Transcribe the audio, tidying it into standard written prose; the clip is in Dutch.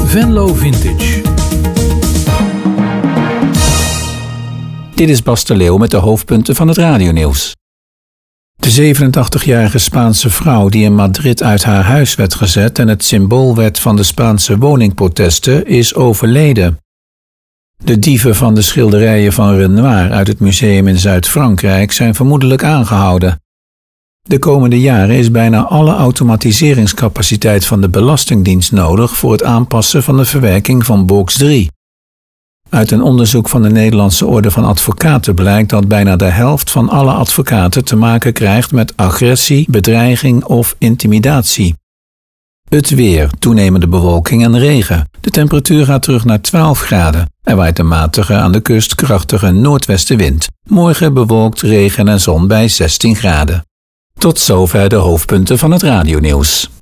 Venlo Vintage. Dit is Bas de Leeuw met de hoofdpunten van het radionieuws. De 87-jarige Spaanse vrouw die in Madrid uit haar huis werd gezet en het symbool werd van de Spaanse woningprotesten, is overleden. De dieven van de schilderijen van Renoir uit het museum in Zuid-Frankrijk zijn vermoedelijk aangehouden. De komende jaren is bijna alle automatiseringscapaciteit van de Belastingdienst nodig voor het aanpassen van de verwerking van box 3. Uit een onderzoek van de Nederlandse Orde van Advocaten blijkt dat bijna de helft van alle advocaten te maken krijgt met agressie, bedreiging of intimidatie. Het weer, toenemende bewolking en regen. De temperatuur gaat terug naar 12 graden. Er waait een matige, aan de kust krachtige noordwestenwind. Morgen bewolkt, regen en zon bij 16 graden. Tot zover de hoofdpunten van het radionieuws.